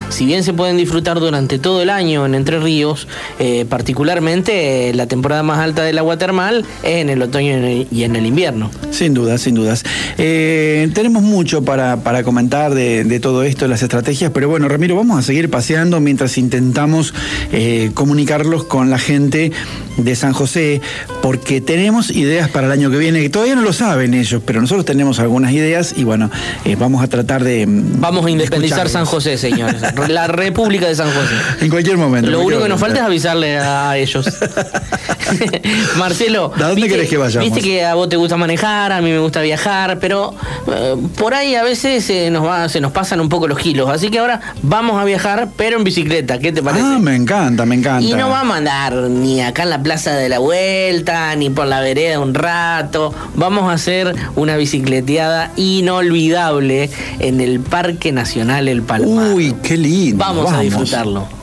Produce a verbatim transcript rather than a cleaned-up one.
si bien se pueden disfrutar durante todo el año en Entre Ríos, eh, particularmente eh, la temporada más alta del agua termal es en el otoño y en el, y en el invierno. Sin dudas, sin dudas. Eh, tenemos mucho para, para comentar de, de todo esto, las estrategias, pero bueno, Ramiro, vamos a seguir paseando mientras intentamos eh, comunicarlos con la gente de San José, porque tenemos ideas para el año que viene, que todavía no lo saben ellos, pero nosotros tenemos algunas ideas y bueno, eh, vamos a tratar de... Vamos a independizar San José, señores. La República de San José. En cualquier momento. Lo único que nos momento. falta es avisarle a ellos. Marcelo, ¿a dónde viste, querés que vayamos? Viste que a vos te gusta manejar, a mí me gusta viajar, pero eh, por ahí a veces eh, nos va, se nos pasan un poco los kilos. Así que ahora vamos a viajar, pero en bicicleta. ¿Qué te parece? Ah, me encanta, me encanta. Y no vamos a andar ni acá en la Plaza de la Vuelta, ni por la vereda un rato. Vamos a hacer una bicicleteada inolvidable en el Parque Nacional El Palmar. Uy, qué lindo. Vamos, vamos. a disfrutarlo.